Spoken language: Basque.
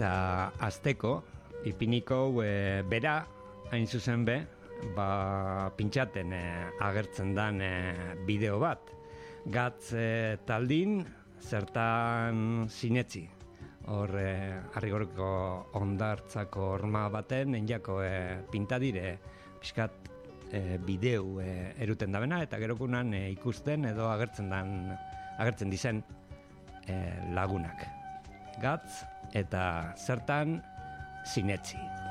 Eta azteko, ipiniko bera, hain zuzen be, pintxaten agertzen dan bideo bat. Gatz taldin, zertan sinetzi. Hor, Arrigorriko hondartzako horma baten, enjako pintadire, pixkat bideo eruten dabena, eta gerokunan ikusten edo agertzen dizen lagunak. Gatz eta zertan sinetzi.